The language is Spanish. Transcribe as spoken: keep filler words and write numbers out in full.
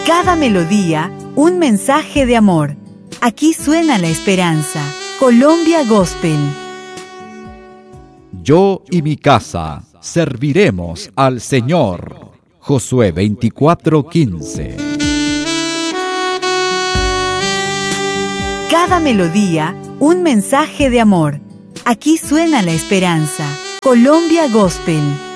Cada melodía, un mensaje de amor. Aquí suena la esperanza. Colombia Gospel. Yo y mi casa serviremos al Señor. Josué veinticuatro quince. Cada melodía, un mensaje de amor. Aquí suena la esperanza. Colombia Gospel.